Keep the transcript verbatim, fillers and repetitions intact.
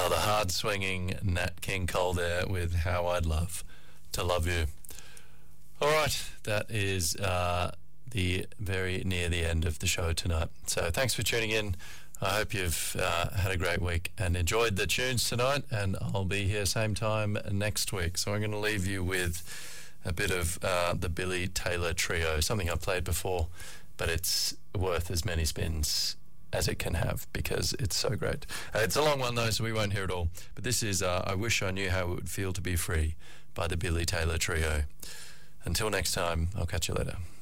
Oh, the hard swinging Nat King Cole there with How I'd Love to Love You. All right, that is uh, the very near the end of the show tonight. So thanks for tuning in. I hope you've uh, had a great week and enjoyed the tunes tonight, and I'll be here same time next week. So I'm going to leave you with a bit of uh, the Billy Taylor Trio, something I've played before, but it's worth as many spins as it can have because it's so great. Uh, it's a long one though, so we won't hear it all. But this is uh, I Wish I Knew How It Would Feel to Be Free by the Billy Taylor Trio. Until next time, I'll catch you later.